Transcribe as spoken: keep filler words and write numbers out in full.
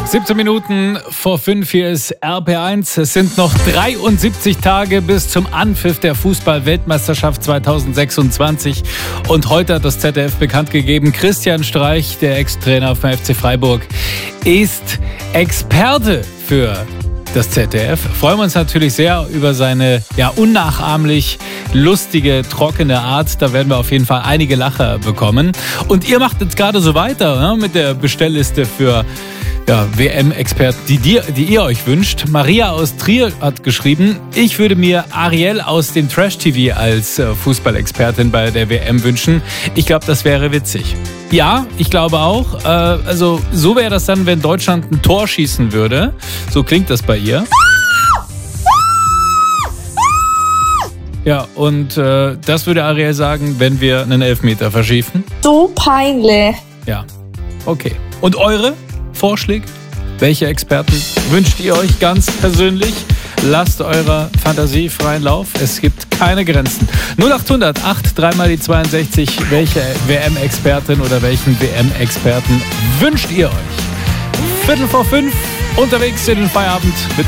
siebzehn Minuten vor fünf, hier ist R P eins. Es sind noch dreiundsiebzig Tage bis zum Anpfiff der Fußball-Weltmeisterschaft zweitausendsechsundzwanzig. Und heute hat das Z D F bekannt gegeben, Christian Streich, der Ex-Trainer vom F C Freiburg, ist Experte für das Z D F. Freuen wir uns natürlich sehr über seine ja unnachahmlich lustige, trockene Art. Da werden wir auf jeden Fall einige Lacher bekommen. Und ihr macht jetzt gerade so weiter, ne, mit der Bestellliste für ja, W M-Experten, die, die, die ihr euch wünscht. Maria aus Trier hat geschrieben, ich würde mir Ariel aus dem Trash-T V als äh, Fußballexpertin bei der W M wünschen. Ich glaube, das wäre witzig. Ja, ich glaube auch. Äh, also so wäre das dann, wenn Deutschland ein Tor schießen würde. So klingt das bei ihr. Ja, und äh, das würde Ariel sagen, wenn wir einen Elfmeter verschießen. So peinlich. Ja, okay. Und eure Vorschläge? Welche Experten wünscht ihr euch ganz persönlich? Lasst eurer Fantasie freien Lauf. Es gibt keine Grenzen. null achthundert acht drei mal die zweiundsechzig. Welche W M-Expertin oder welchen W M-Experten wünscht ihr euch? Viertel vor fünf, unterwegs in den Feierabend mit